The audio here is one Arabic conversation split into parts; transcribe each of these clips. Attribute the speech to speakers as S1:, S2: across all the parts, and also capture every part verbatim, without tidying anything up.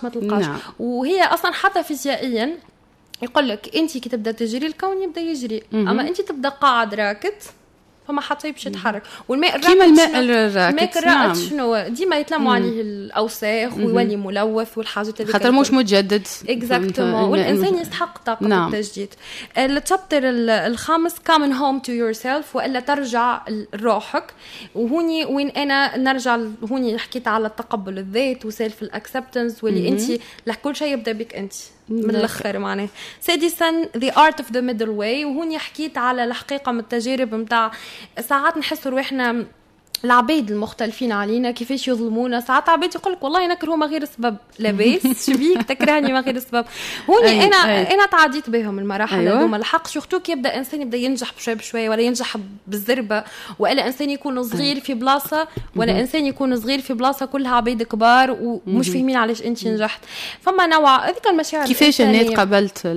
S1: ما تلقاش. نعم. وهي اصلا حتى فيزيائيا يقول لك انت كي تبدا تجري الكون يبدا يجري، م-م. اما انت تبدا قاعد راكد فما حتى باش يتحرك. والماء الراكد
S2: كيما الماء الراكد
S1: الماء الراكد نعم. شنو ديما يتلموا عليه الاوساخ ويولي ملوث والحاجات هذيك
S2: خاطر مش متجدد
S1: اكزاكتومون. والانسان يستحق طاقه نعم. التجديد. الشابتر الخامس كامن هوم تو يور سيلف، والا ترجع لروحك. وهوني وين انا نرجع هوني حكيت على التقبل الذات وسيلف الاكسبتنس، واللي انت لكل شيء يبدا بك انت من الاخر معناه. سادسا the art of the middle way، وهوني حكيت على الحقيقه من التجارب نتاع ساعات نحس روحنا العبيد المختلفين علينا كيفاش يظلمونا. ساعات عبيد يقولك والله نكرهه ما غير سبب لاباس شبيك تكرهني ما غير سبب. هوني أي انا أي. انا تعديت بهم المراحل هذوما. أيوة. الحق شفتو كي يبدا انسان يبدا ينجح بشوي بشوي، ولا ينجح بالزربه، ولا انسان يكون صغير في بلاصه، ولا انسان يكون صغير في بلاصه كلها عبيد كبار ومش فاهمين علاش انت نجحت. فما نوع هذيك المشاعر.
S2: كيفاش الناس قبلت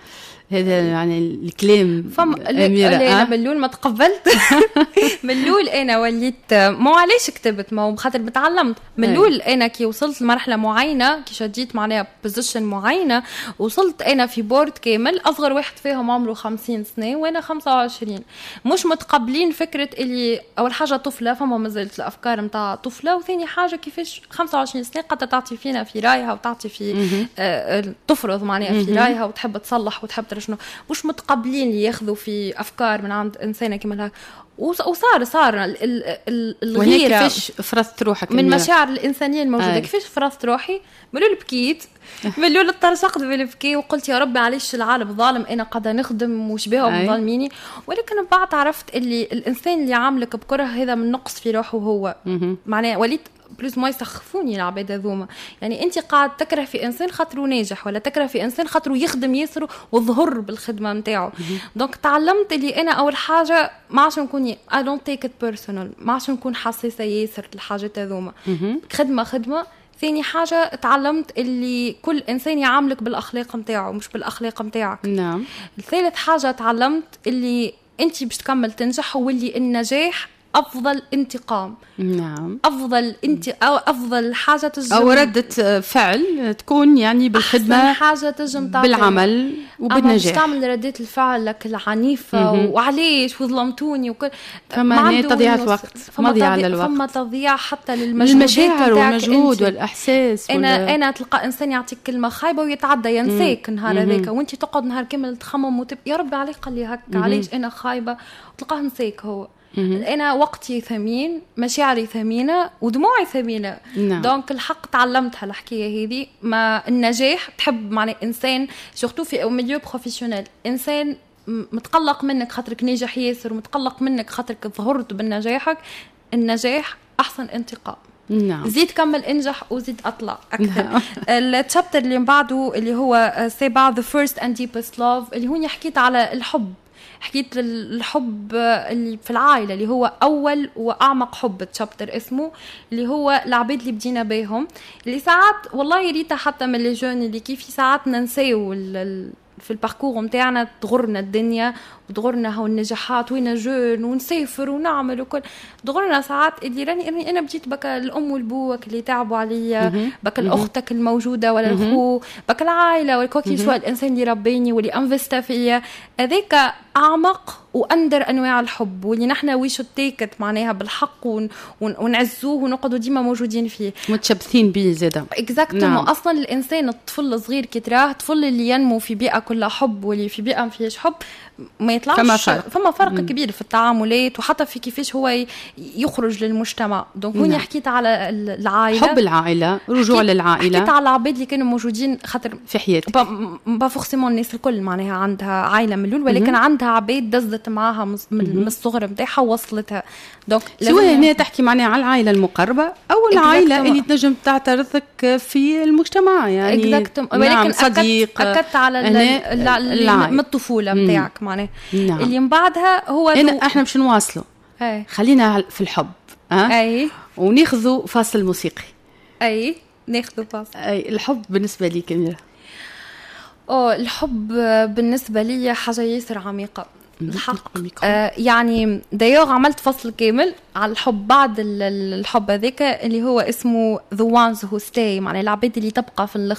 S2: هذا يعني الكلام
S1: فم أميرة أنا من الأول ما تقبلت من الأول أنا وليت مو علاش كتبت ما بخاطر بتعلمت من الأول. أنا كي وصلت لمرحلة معينة كي شديت معناها بوزيشن معينة، وصلت أنا في بورد كامل أصغر واحد فيهم عمره خمسين سنة وأنا خمسة وعشرين، مش متقبلين فكرة اللي أول حاجة طفلة فما مازالت الأفكار متاع طفلة، وثاني حاجة كيفاش خمسة وعشرين سنة قد تعطي فينا في رايها وتعطي في آه تفرض معناها في رايها وتحب تصلح وتحب شنو، مش متقبلين اللي ياخذوا في افكار من عند انسانه كما هيك. وصار صار الغيره
S2: كيفاش فرضت روحك
S1: من مشاعر الانسانيه الموجوده. آه. كيفاش فرضت روحي؟ ملول بكيت ملول الطرشقت بالبكي وقلت يا ربي علاش العالم ظالم، انا قاعده نخدم وشبيهم ظالميني. ولكن بعد عرفت اللي الانسان اللي عاملك بكره هذا من نقص في روحه هو معناه. وليت بلوز ما يسخفوني العباد هذوما. يعني انت قاعد تكره في انسان خاطره ناجح، ولا تكره في انسان خاطره يخدم يسره وظهر بالخدمه نتاعو. دونك تعلمت اللي انا اول حاجه ما عادش نكون I don't take it personal، ما عادش نكون حساسه ياسر الحاجات هذوما. خدمه خدمه. ثاني حاجه تعلمت اللي كل انسان يعاملك بالاخلاق نتاعو مش بالاخلاق نتاعك.
S2: نعم.
S1: الثالث حاجه تعلمت اللي انت باش تكمل تنجح، هو اللي النجاح أفضل انتقام.
S2: نعم.
S1: أفضل انت أو أفضل حاجة تجم
S2: أو ردة فعل تكون يعني بالخدمة،
S1: أحسن حاجة تجم
S2: بالعمل وبالنجاح.
S1: أما تعمل ردة الفعل لك العنيفة وعليش وظلمتوني وكل
S2: فما تضييع وقت، مضيعة للوقت،
S1: فما تضييع حتى للمشاعر
S2: والمجهود والإحساس.
S1: أنا ولا... أنا تلقى إنسان يعطيك كلمة خايبة ويتعدى ينساك نهار هذاك، وأنت تقعد نهار كامل تخمم وتب يا ربي عليك قال لي هكا عليش أنا خايبة، وتلقاه نساك هو. أنا وقتي ثمين، مشاعري ثمينة، ودموعي ثمينة.
S2: نعم.
S1: دونك الحق تعلمت هالحكاية هذه. ما النجاح تحب معنى إنسان شغلته في ميليو بروفيسيونيل، إنسان متقلق منك خاطرك ناجح ياسر، ومتقلق منك خاطرك ظهرت بالنجاحك. النجاح أحسن انتقام.
S2: نعم.
S1: زيد كمل انجح وزيد أطلع أكثر. نعم. الشابتر اللي بعده اللي هو say about the first and deepest love، اللي هو حكيت على الحب. حكيت الحب اللي في العائلة اللي هو أول وأعمق حب. تشابتر اسمه اللي هو العبيد اللي بدينا بيهم، اللي ساعات والله يريتها حتى من اللي جون اللي كيف ساعات ننسيو في الباركور متاعنا، تغرنا الدنيا وتغرنا هو النجاحات وين جون ونسافر ونعمل وكل، تغرنا ساعات اللي راني أنا بديت بكا الأم والبوك اللي تعبوا عليا، بكا الأختك الموجودة ولا الخو، بكا العائلة والكوكي شوى الإنسان اللي ربيني واللي أنفستا فيا. هذاك أعمق وأندر أنواع الحب، واللي نحن ويش التيكت معناها بالحق ون... ونعزوه ونقعدوا ديما موجودين فيه
S2: متشبثين به زيادة.
S1: إكزاكتومون. نعم. أصلا الإنسان الطفل الصغير كتراه طفل اللي ينمو في بيئة كلها حب واللي في بيئة ما فيهاش حب ما يطلعش.
S2: فما فرق,
S1: فما فرق كبير في التعاملات وحتى في كيفاش هو يخرج للمجتمع. دونك هوني حكيت على العائلة،
S2: حب العائلة، رجوع للعائلة.
S1: حكيت على العباد اللي كانوا موجودين خاطر
S2: في حياتك.
S1: با فورسيمون الناس الكل معناها عندها عائلة من الأول، ولكن عندها عباد دزت معاها من الصغر متاعها ووصلتها. دونك
S2: سواء هنا تحكي معناها على العائلة المقربة أو العائلة اللي تنجم تعترضك في المجتمع، يعني
S1: نعم صديق. أكدت على من الطفولة متاعك معناها.
S2: نعم.
S1: اللي من بعدها هو
S2: هنا احنا مش نواصله.
S1: أي.
S2: خلينا في الحب. أه؟
S1: أي.
S2: وناخذوا فاصل موسيقي.
S1: أي ناخذوا فاصل.
S2: أي. الحب بالنسبة لي كميرة؟
S1: أوه الحب بالنسبة لي حاجة ياسر عميقة الحق. آه يعني دايوغ عملت فصل كامل على الحب بعد الحب هذاك اللي هو اسمه the ones who stay، معنى العباد اللي تبقى في